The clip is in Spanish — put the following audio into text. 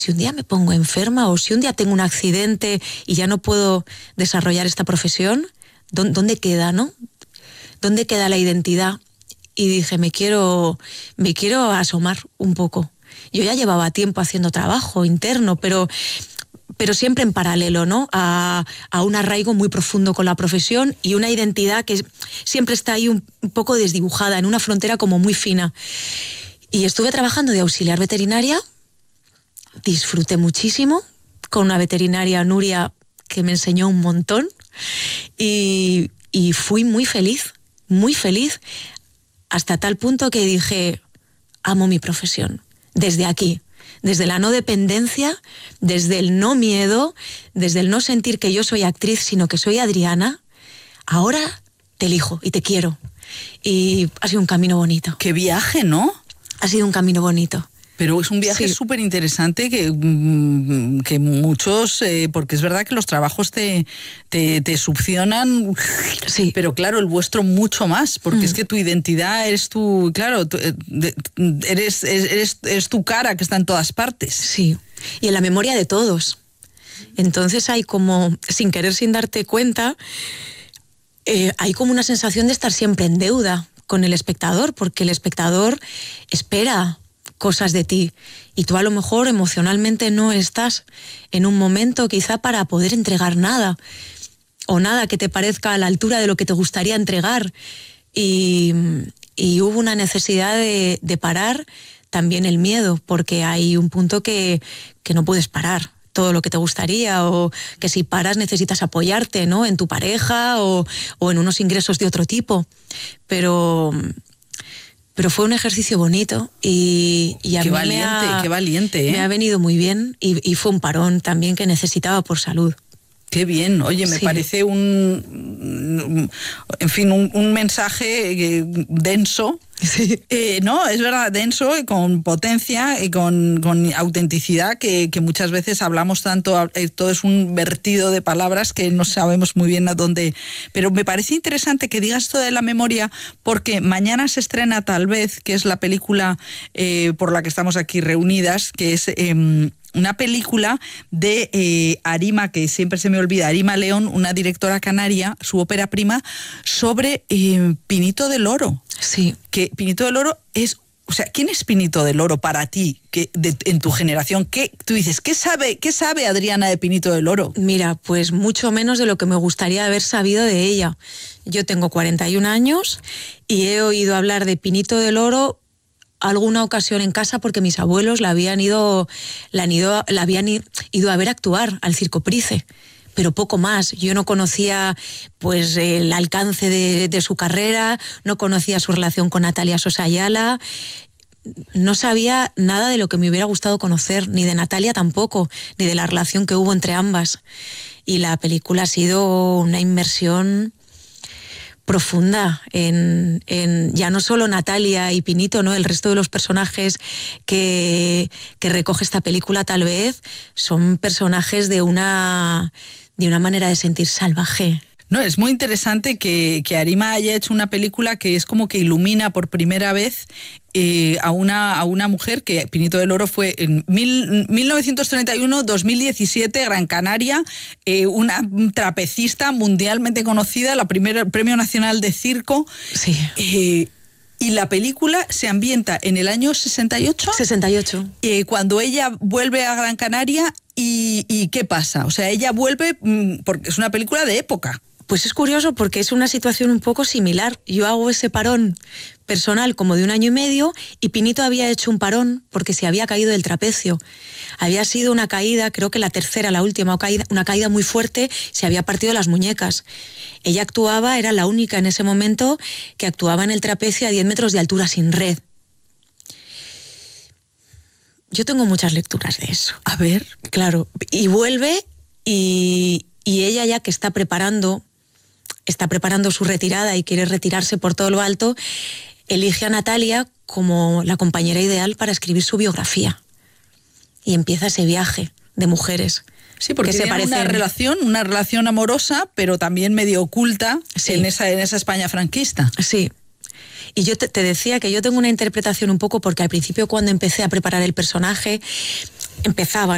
si un día me pongo enferma o si un día tengo un accidente y ya no puedo desarrollar esta profesión, ¿dónde queda, no? ¿Dónde queda la identidad? Y dije, me quiero asomar un poco. Yo ya llevaba tiempo haciendo trabajo interno, pero siempre en paralelo, ¿no? A un arraigo muy profundo con la profesión y una identidad que siempre está ahí un poco desdibujada, en una frontera como muy fina. Y estuve trabajando de auxiliar veterinaria, disfruté muchísimo con una veterinaria, Nuria, que me enseñó un montón y fui muy feliz, hasta tal punto que dije, amo mi profesión, desde aquí, desde la no dependencia, desde el no miedo, desde el no sentir que yo soy actriz, sino que soy Adriana. Ahora te elijo y te quiero. Y ha sido un camino bonito. ¡Qué viaje!, ¿no? Ha sido un camino bonito. Pero es un viaje súper interesante que muchos, porque es verdad que los trabajos te succionan, sí. Pero claro, el vuestro mucho más, porque es que tu identidad eres tú, claro, eres tu cara que está en todas partes. Sí, y en la memoria de todos. Entonces hay como, sin querer, sin darte cuenta, hay como una sensación de estar siempre en deuda con el espectador, porque el espectador espera cosas de ti y tú a lo mejor emocionalmente no estás en un momento quizá para poder entregar nada o nada que te parezca a la altura de lo que te gustaría entregar y hubo una necesidad de parar también el miedo, porque hay un punto que no puedes parar todo lo que te gustaría, o que si paras necesitas apoyarte, ¿no?, en tu pareja o en unos ingresos de otro tipo, pero fue un ejercicio bonito y a qué mí valiente, ¿eh? Me ha venido muy bien y fue un parón también que necesitaba por salud. Qué bien, oye, me parece un mensaje denso. Sí. No, es verdad, denso y con potencia y con autenticidad que muchas veces hablamos tanto, todo es un vertido de palabras que no sabemos muy bien a dónde. Pero me parece interesante que digas esto de la memoria, porque mañana se estrena Tal vez, que es la película por la que estamos aquí reunidas, que es una película de Arima, que siempre se me olvida, Arima León, una directora canaria, su ópera prima, sobre Pinito del Oro. Sí. Que Pinito del Oro es... O sea, ¿quién es Pinito del Oro para ti, en tu generación? Tú dices, ¿qué sabe Adriana de Pinito del Oro? Mira, pues mucho menos de lo que me gustaría haber sabido de ella. Yo tengo 41 años y he oído hablar de Pinito del Oro alguna ocasión en casa porque mis abuelos la habían ido a ver actuar al Circo Price, pero poco más. Yo no conocía pues el alcance de su carrera, no conocía su relación con Natalia Sosa Ayala, no sabía nada de lo que me hubiera gustado conocer, ni de Natalia tampoco, ni de la relación que hubo entre ambas. Y la película ha sido una inmersión profunda en ya no solo Natalia y Pinito, ¿no? El resto de los personajes que recoge esta película, Tal vez, son personajes de una manera de sentir salvaje. No, es muy interesante que Arima haya hecho una película que es como que ilumina por primera vez a una mujer, que Pinito del Oro fue en 1931-2017, Gran Canaria, una trapecista mundialmente conocida, el Premio Nacional de Circo. Sí. Y la película se ambienta en el año 68. 68. Cuando ella vuelve a Gran Canaria, ¿y qué pasa? O sea, ella vuelve porque es una película de época. Pues es curioso porque es una situación un poco similar. Yo hago ese parón personal como de 1 año y medio y Pinito había hecho un parón porque se había caído del trapecio. Había sido una caída, creo que la tercera, la última caída, una caída muy fuerte, se había partido las muñecas. Ella actuaba, era la única en ese momento que actuaba en el trapecio a 10 metros de altura sin red. Yo tengo muchas lecturas de eso. A ver. Claro, y vuelve y ella ya que está preparando su retirada y quiere retirarse por todo lo alto, elige a Natalia como la compañera ideal para escribir su biografía. Y empieza ese viaje de mujeres. Sí, porque tienen una relación amorosa, pero también medio oculta, sí, en esa España franquista. Sí. Y yo te decía que yo tengo una interpretación un poco porque al principio cuando empecé a preparar el personaje empezaba,